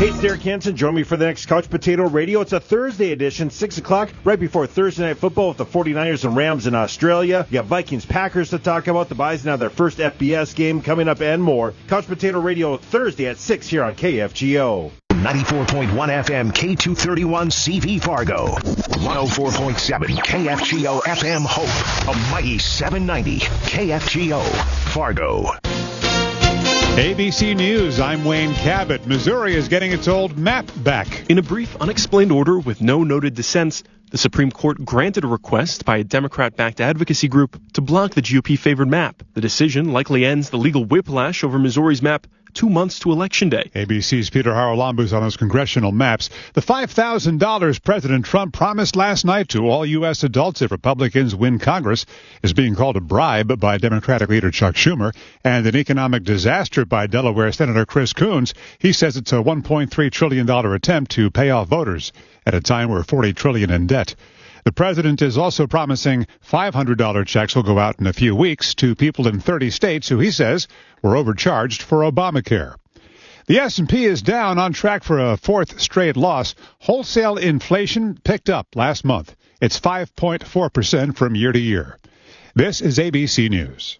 Hey, it's Derek Hansen. Join me for the next Couch Potato Radio. It's a Thursday edition, 6 o'clock, right before Thursday Night Football with the 49ers and Rams in Australia. You got Vikings-Packers to talk about. The Bison have their first FBS game coming up and more. Couch Potato Radio Thursday at 6 here on KFGO. 94.1 FM K231 CV Fargo. 104.7 KFGO FM Hope. A mighty 790 KFGO Fargo. ABC News, I'm Wayne Cabot. Missouri is getting its old map back. In a brief, unexplained order with no noted dissents, the Supreme Court granted a request by a Democrat-backed advocacy group to block the GOP-favored map. The decision likely ends the legal whiplash over Missouri's map 2 months to Election Day. ABC's Peter Haralambous on those congressional maps. The $5,000 President Trump promised last night to all U.S. adults if Republicans win Congress is being called a bribe by Democratic leader Chuck Schumer and an economic disaster by Delaware Senator Chris Coons. He says it's a $1.3 trillion attempt to pay off voters at a time we're $40 trillion in debt. The president is also promising $500 checks will go out in a few weeks to people in 30 states who he says were overcharged for Obamacare. The S&P is down, on track for a fourth straight loss. Wholesale inflation picked up last month. It's 5.4% from year to year. This is ABC News.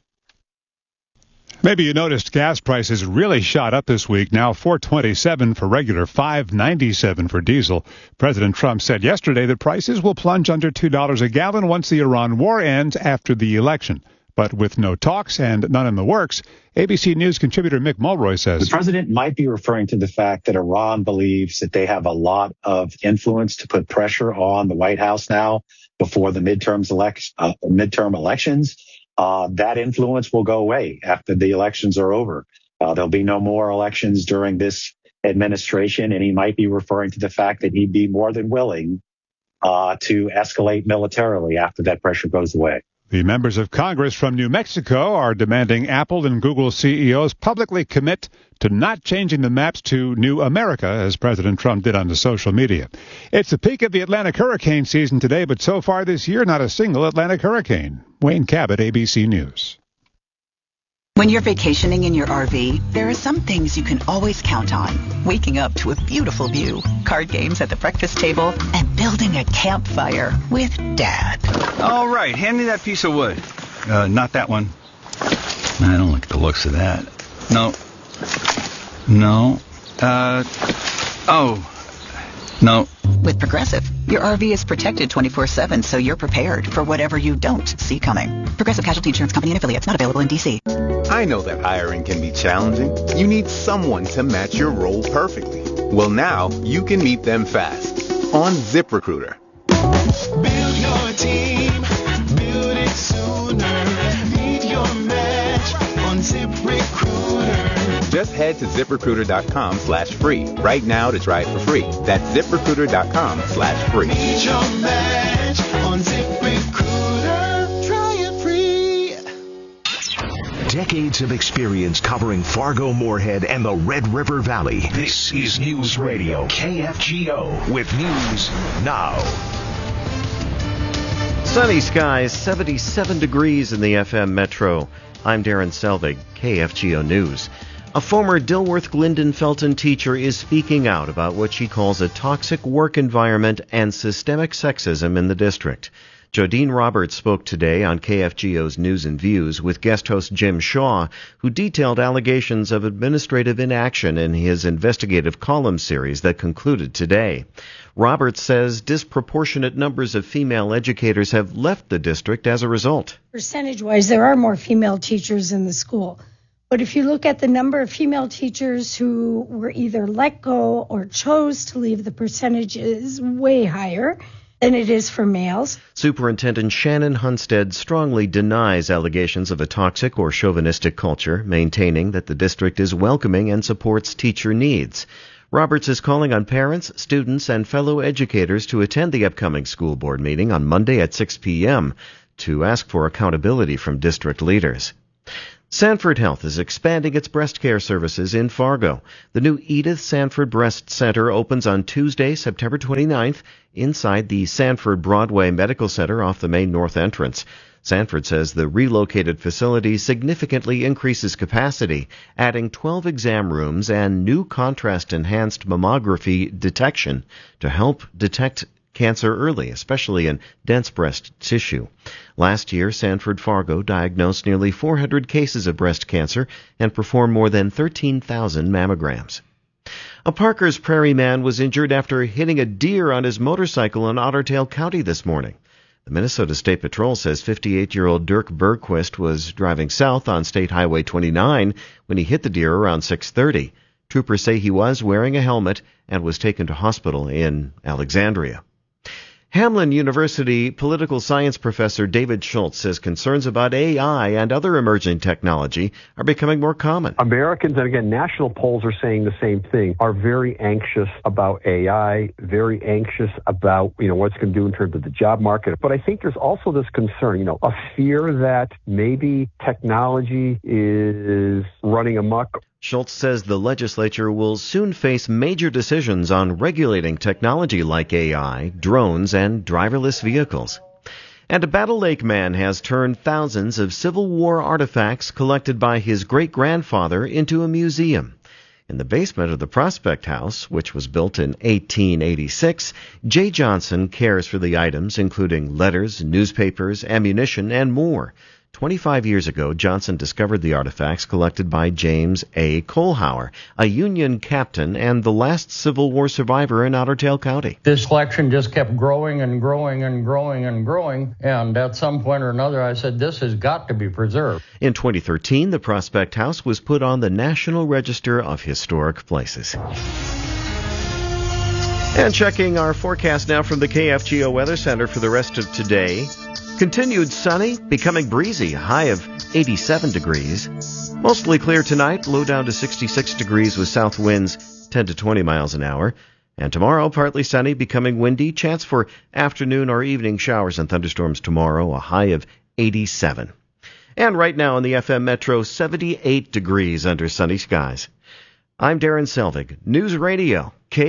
Maybe you noticed gas prices really shot up this week, now $4.27 for regular, $5.97 for diesel. President Trump said yesterday that prices will plunge under $2 a gallon once the Iran war ends after the election. But with no talks and none in the works, ABC News contributor Mick Mulroy says the president might be referring to the fact that Iran believes that they have a lot of influence to put pressure on the White House now before the midterm elections. That influence will go away after the elections are over. There'll be no more elections during this administration, and he might be referring to the fact that he'd be more than willing to escalate militarily after that pressure goes away. The members of Congress from New Mexico are demanding Apple and Google CEOs publicly commit to not changing the maps to New America, as President Trump did on the social media. It's the peak of the Atlantic hurricane season today, but so far this year, not a single Atlantic hurricane. Wayne Cabot, ABC News. When you're vacationing in your RV, there are some things you can always count on. Waking up to a beautiful view, card games at the breakfast table, and building a campfire with Dad. All right, hand me that piece of wood. Not that one. I don't like the looks of that. No. No. With Progressive, your RV is protected 24/7, so you're prepared for whatever you don't see coming. Progressive Casualty Insurance Company and Affiliates, not available in D.C. I know that hiring can be challenging. You need someone to match your role perfectly. Well, now you can meet them fast on ZipRecruiter. Build your team, build it sooner. Meet your match on ZipRecruiter. Just head to ZipRecruiter.com/free right now to try it for free. That's ZipRecruiter.com/free. Meet your match on ZipRecruiter. Try it free. Decades of experience covering Fargo, Moorhead, and the Red River Valley. This is News Radio KFGO with news now. Sunny skies, 77 degrees in the FM Metro. I'm Darren Selvig, KFGO News. A former Dilworth Glendon Felton teacher is speaking out about what she calls a toxic work environment and systemic sexism in the district. Jodine Roberts spoke today on KFGO's News and Views with guest host Jim Shaw, who detailed allegations of administrative inaction in his investigative column series that concluded today. Roberts says disproportionate numbers of female educators have left the district as a result. Percentage-wise, there are more female teachers in the school. But if you look at the number of female teachers who were either let go or chose to leave, the percentage is way higher than it is for males. Superintendent Shannon Hunstead strongly denies allegations of a toxic or chauvinistic culture, maintaining that the district is welcoming and supports teacher needs. Roberts is calling on parents, students, and fellow educators to attend the upcoming school board meeting on Monday at 6 p.m. to ask for accountability from district leaders. Sanford Health is expanding its breast care services in Fargo. The new Edith Sanford Breast Center opens on Tuesday, September 29th, inside the Sanford Broadway Medical Center off the main north entrance. Sanford says the relocated facility significantly increases capacity, adding 12 exam rooms and new contrast-enhanced mammography detection to help detect cancer early, especially in dense breast tissue. Last year, Sanford Fargo diagnosed nearly 400 cases of breast cancer and performed more than 13,000 mammograms. A Parker's Prairie man was injured after hitting a deer on his motorcycle in Otter Tail County this morning. The Minnesota State Patrol says 58-year-old Dirk Bergquist was driving south on State Highway 29 when he hit the deer around 6:30. Troopers say he was wearing a helmet and was taken to hospital in Alexandria. Hamline University political science professor David Schultz says concerns about AI and other emerging technology are becoming more common. Americans, and again, national polls are saying the same thing, are very anxious about AI, very anxious about, what's going to do in terms of the job market. But I think there's also this concern, a fear that maybe technology is running amok. Schultz says the legislature will soon face major decisions on regulating technology like AI, drones, and driverless vehicles. And a Battle Lake man has turned thousands of Civil War artifacts collected by his great-grandfather into a museum. In the basement of the Prospect House, which was built in 1886, Jay Johnson cares for the items, including letters, newspapers, ammunition, and more. 25 years ago, Johnson discovered the artifacts collected by James A. Kohlhauer, a Union captain and the last Civil War survivor in Otter Tail County. This collection just kept growing and growing and growing and growing, and at some point or another I said, this has got to be preserved. In 2013, the Prospect House was put on the National Register of Historic Places. And checking our forecast now from the KFGO Weather Center for the rest of today. Continued sunny, becoming breezy, a high of 87 degrees. Mostly clear tonight, low down to 66 degrees with south winds 10 to 20 miles an hour. And tomorrow, partly sunny, becoming windy, chance for afternoon or evening showers and thunderstorms tomorrow, a high of 87. And right now in the FM Metro, 78 degrees under sunny skies. I'm Darren Selvig, News Radio,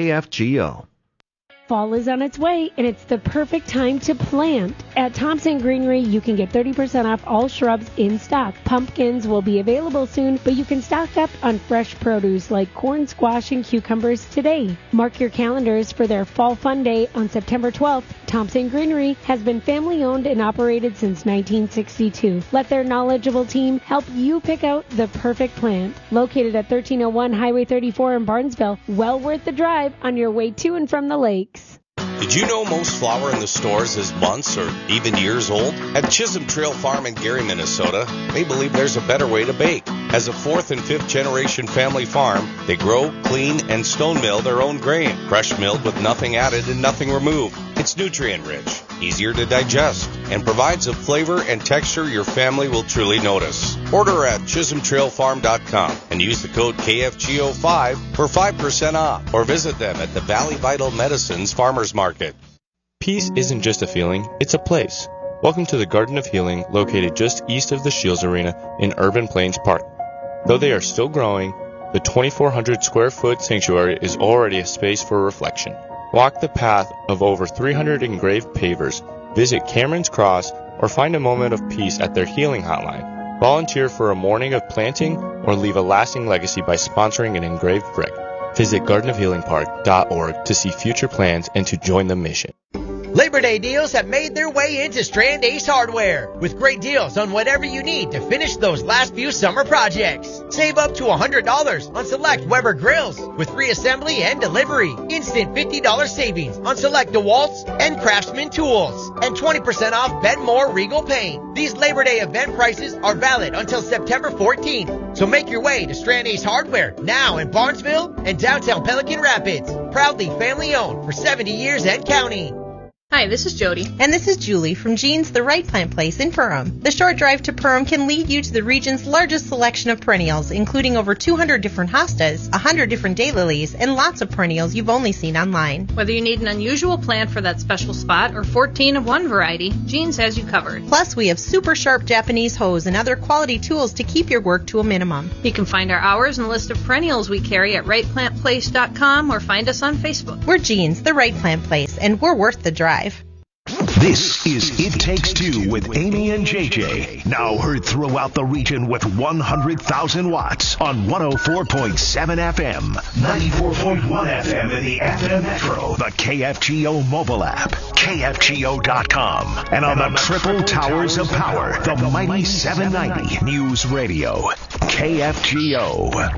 KFGO. Fall is on its way, and it's the perfect time to plant. At Thompson Greenery, you can get 30% off all shrubs in stock. Pumpkins will be available soon, but you can stock up on fresh produce like corn, squash, and cucumbers today. Mark your calendars for their Fall Fun Day on September 12th. Thompson Greenery has been family-owned and operated since 1962. Let their knowledgeable team help you pick out the perfect plant. Located at 1301 Highway 34 in Barnesville, well worth the drive on your way to and from the lake. Did you know most flour in the stores is months or even years old? At Chisholm Trail Farm in Gary, Minnesota, they believe there's a better way to bake. As a 4th and 5th generation family farm, they grow, clean, and stone mill their own grain, fresh milled with nothing added and nothing removed. It's nutrient rich, easier to digest, and provides a flavor and texture your family will truly notice. Order at ChisholmTrailFarm.com and use the code KFGO5 for 5% off, or visit them at the Valley Vital Medicines Farmers Market. Peace isn't just a feeling, it's a place. Welcome to the Garden of Healing, located just east of the Shields Arena in Urban Plains Park. Though they are still growing, the 2,400 square foot sanctuary is already a space for reflection. Walk the path of over 300 engraved pavers, visit Cameron's Cross, or find a moment of peace at their healing hotline. Volunteer for a morning of planting or leave a lasting legacy by sponsoring an engraved brick. Visit gardenofhealingpark.org to see future plans and to join the mission. Labor Day deals have made their way into Strand Ace Hardware with great deals on whatever you need to finish those last few summer projects. Save up to $100 on select Weber grills with free assembly and delivery. Instant $50 savings on select DeWalt's and Craftsman tools. And 20% off Benmore Regal paint. These Labor Day event prices are valid until September 14th. So make your way to Strand Ace Hardware now in Barnesville and downtown Pelican Rapids. Proudly family owned for 70 years and counting. Hi, this is Jody. And this is Julie from Jean's The Right Plant Place in Perham. The short drive to Perham can lead you to the region's largest selection of perennials, including over 200 different hostas, 100 different daylilies, and lots of perennials you've only seen online. Whether you need an unusual plant for that special spot or 14 of one variety, Jean's has you covered. Plus, we have super sharp Japanese hose and other quality tools to keep your work to a minimum. You can find our hours and list of perennials we carry at rightplantplace.com or find us on Facebook. We're Jean's, The Right Plant Place, and we're worth the drive. This is It Takes Two with Amy and JJ. Now heard throughout the region with 100,000 watts on 104.7 FM, 94.1 FM in the FM Metro, the KFGO mobile app, KFGO.com, and on the triple towers of power, the mighty 790 News Radio, KFGO.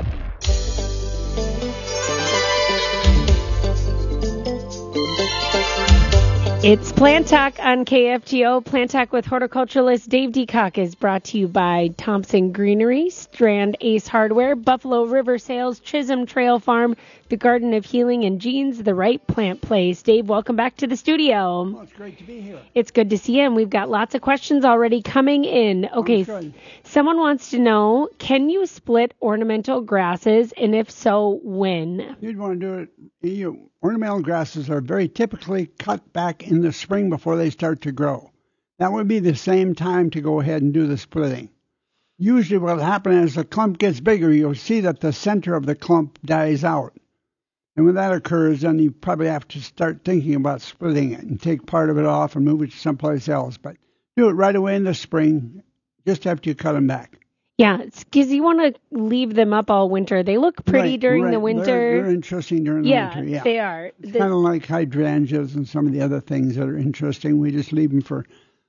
It's Plant Talk on KFGO. Plant Talk with horticulturalist Dave Decock is brought to you by Thompson Greenery, Strand Ace Hardware, Buffalo River Sales, Chisholm Trail Farm, the Garden of Healing, and Jean's The Right Plant Place. Dave, welcome back to the studio. Well, it's great to be here. It's good to see you, and we've got lots of questions already coming in. Okay, someone wants to know, can you split ornamental grasses, and if so, when? You'd want to do it. Ornamental grasses are very typically cut back in the spring before they start to grow. That would be the same time to go ahead and do the splitting. Usually what will happen as the clump gets bigger, you'll see that the center of the clump dies out. And when that occurs, then you probably have to start thinking about splitting it and take part of it off and move it to someplace else. But do it right away in the spring, just after you cut them back. Yeah, because you want to leave them up all winter. They look pretty during the winter. They're interesting during the winter. Yeah, they are. It's kind of like hydrangeas and some of the other things that are interesting. We just leave them for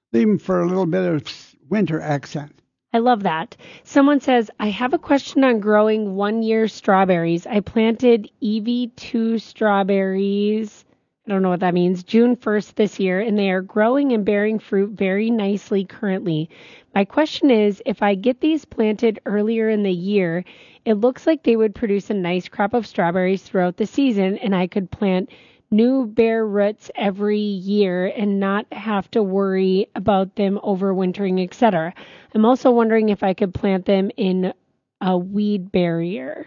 a little bit of winter accent. I love that. Someone says, I have a question on growing 1-year strawberries. I planted EV2 strawberries. I don't know what that means. June 1st this year, and they are growing and bearing fruit very nicely currently. My question is, if I get these planted earlier in the year, it looks like they would produce a nice crop of strawberries throughout the season, and I could plant new bare roots every year and not have to worry about them overwintering, etc. I'm also wondering if I could plant them in a weed barrier.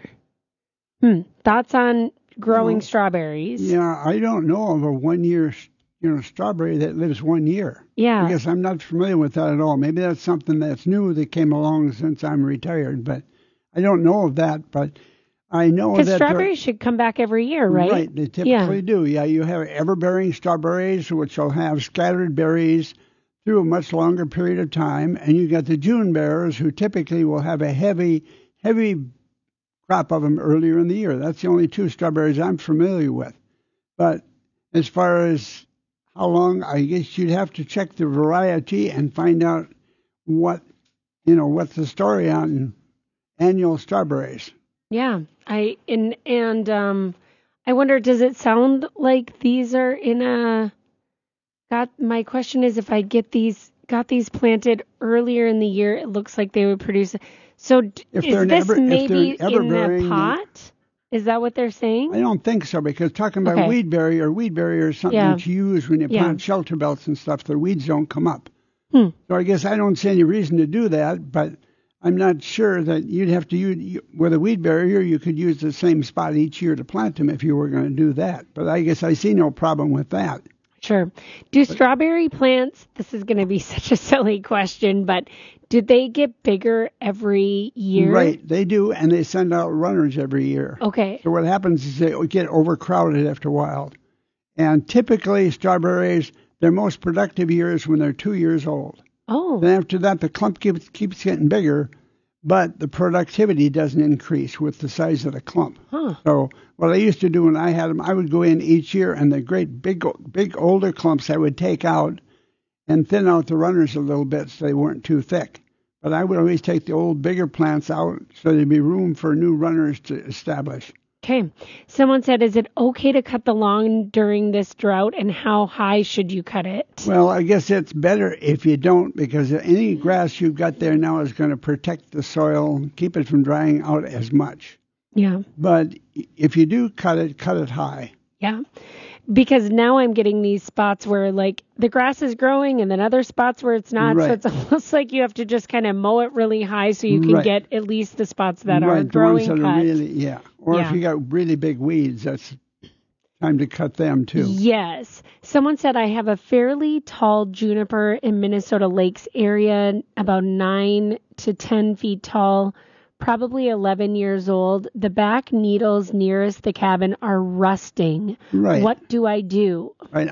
Thoughts on growing strawberries? Yeah, I don't know of a 1-year strawberry that lives 1 year. Yeah. I guess I'm not familiar with that at all. Maybe that's something that's new that came along since I'm retired, but I don't know of that. But I know that strawberries should come back every year, right? Right, they typically do. Yeah, you have ever-bearing strawberries, which will have scattered berries through a much longer period of time, and you got the June bearers, who typically will have a heavy crop of them earlier in the year. That's the only two strawberries I'm familiar with. But as far as how long, I guess you'd have to check the variety and find out what's the story on annual strawberries. Yeah, I wonder, does it sound like these are in a? My question is, if I got these planted earlier in the year, it looks like they would produce. So is this maybe in a pot? Is that what they're saying? I don't think so, because talking about weed barrier is something that you use when you plant shelter belts and stuff. The weeds don't come up. So I guess I don't see any reason to do that, but I'm not sure that you'd have to use, with a weed barrier, you could use the same spot each year to plant them if you were going to do that. But I guess I see no problem with that. Sure. Do strawberry plants, this is going to be such a silly question, but do they get bigger every year? Right, they do, and they send out runners every year. Okay. So what happens is they get overcrowded after a while. And typically strawberries, their most productive years when they're 2 years old. Oh. Then after that, the clump keeps getting bigger, but the productivity doesn't increase with the size of the clump. Huh. So what I used to do when I had them, I would go in each year, and the great big older clumps I would take out and thin out the runners a little bit so they weren't too thick. But I would always take the old bigger plants out so there'd be room for new runners to establish. Okay. Someone said, is it okay to cut the lawn during this drought, and how high should you cut it? Well, I guess it's better if you don't, because any grass you've got there now is going to protect the soil, keep it from drying out as much. Yeah. But if you do cut it high. Yeah. because now I'm getting these spots where like the grass is growing and then other spots where it's not. Right. So it's almost like you have to just kind of mow it really high so you can get at least the spots that are growing the ones that cut. are really, Or if you got really big weeds, that's time to cut them too. Yes. Someone said I have a fairly tall juniper in Minnesota Lakes area, about 9 to 10 feet tall, probably 11 years old. The back needles nearest the cabin are rusting. Right. What do I do? Right.